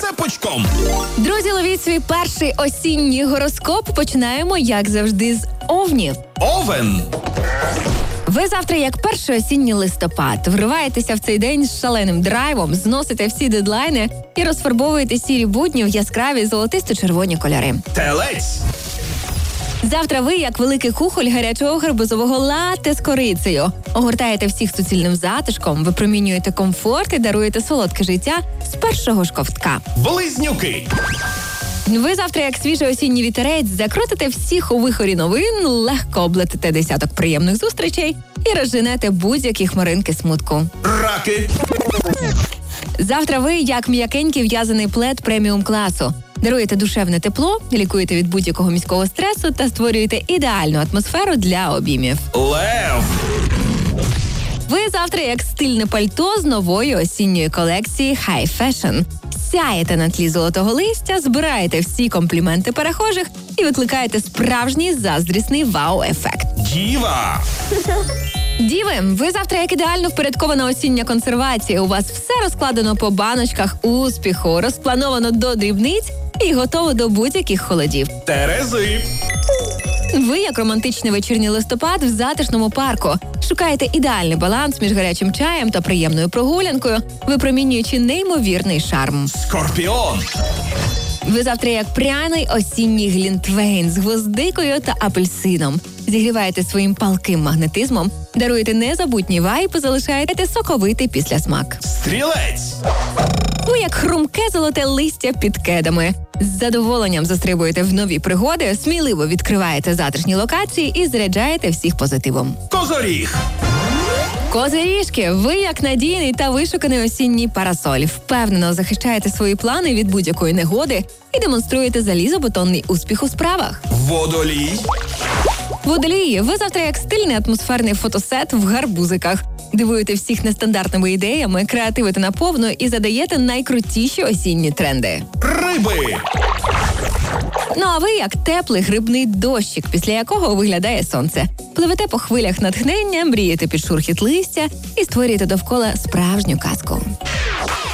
цепочком. Друзі, ловіть свій перший осінній гороскоп. Починаємо, як завжди, з Овнів. Овен. Ви завтра, як перший осінній листопад, вриваєтеся в цей день з шаленим драйвом, зносите всі дедлайни і розфарбовуєте сірі будні в яскраві золотисто-червоні кольори. Телець. Завтра ви, як великий кухоль гарячого гарбузового латте з корицею, огортаєте всіх суцільним затишком, випромінюєте комфорт і даруєте солодке життя з першого ж ковтка. Близнюки. Ви завтра, як свіжий осінній вітерець, закрутите всіх у вихорі новин, легко облетите десяток приємних зустрічей і розженете будь-які хмаринки смутку. Раки. Завтра ви, як м'якенький в'язаний плед преміум-класу, даруєте душевне тепло, лікуєте від будь-якого міського стресу та створюєте ідеальну атмосферу для обіймів. Лев. Ви завтра, як стильне пальто з нової осінньої колекції High Fashion. Сяєте на тлі золотого листя, збираєте всі компліменти перехожих і викликаєте справжній заздрісний вау-ефект. Діва. Діви, ви завтра як ідеально впорядкована осіння консервація. У вас все розкладено по баночках успіху, розплановано до дрібниць і готово до будь-яких холодів. Терези. Ви, як романтичний вечірній листопад в затишному парку, шукаєте ідеальний баланс між гарячим чаєм та приємною прогулянкою, випромінюючи неймовірний шарм. Скорпіон. Ви завтра як пряний осінній глінтвейн з гвоздикою та апельсином. Зігріваєте своїм палким магнетизмом, даруєте незабутній вайб і залишаєте соковитий післясмак. Стрілець. Ви як хрумке золоте листя під кедами. З задоволенням застрибуєте в нові пригоди, сміливо відкриваєте затишні локації і заряджаєте всіх позитивом. Козоріг. Козиріжки, ви як надійний та вишуканий осінній парасоль. Впевнено захищаєте свої плани від будь-якої негоди і демонструєте залізобетонний успіх у справах. Водолій. Водолії, ви завтра як стильний атмосферний фотосет в гарбузиках. Дивуєте всіх нестандартними ідеями, креативите наповну і задаєте найкрутіші осінні тренди. Риби. Ну а ви як теплий грибний дощик, після якого виглядає сонце. Пливете по хвилях натхнення, мрієте під шурхіт листя і створюєте довкола справжню казку.